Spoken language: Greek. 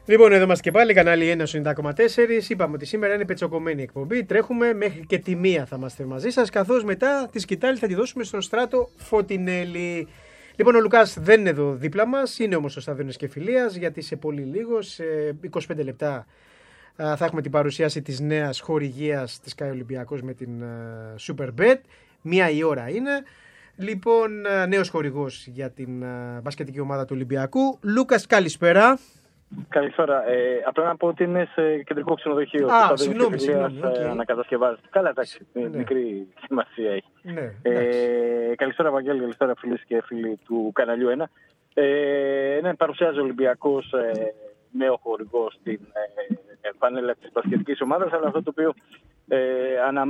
Λοιπόν, εδώ είμαστε και πάλι, κανάλι 1,4. Είπαμε ότι σήμερα είναι πετσοκομμένη εκπομπή. Τρέχουμε μέχρι και τη 1 θα είμαστε μαζί σας, καθώς μετά τη σκητάλη θα τη δώσουμε στον Στράτο Φωτεινέλη. Λοιπόν, ο Λουκάς δεν είναι εδώ δίπλα μας, είναι όμως στο Σταδионές και Φιλίας, γιατί σε πολύ λίγο, σε 25 λεπτά, θα έχουμε την παρουσίαση της νέας χορηγίας της ΚΑΕ Ολυμπιακός με την Superbet. 1 η ώρα είναι. Λοιπόν, νέος χορηγός για την μπασκετική ομάδα του Ολυμπιακού. Λούκας, καλησπέρα. Καλησπέρα. Απλά να πω ότι είναι σε κεντρικό ξενοδοχείο. Συγγνώμη. Ανακατασκευάζεται. Καλά, εντάξει. Μικρή σημασία έχει. Ναι, καλησπέρα, Βαγγέλη. Καλησπέρα, φίλες και φίλοι του καναλιού 1. Ναι, παρουσιάζει ο Ολυμπιακός νέο χορηγό στην φανέλα της μπασκετικής ομάδας, αλλά αυτό το οποίο αναμένει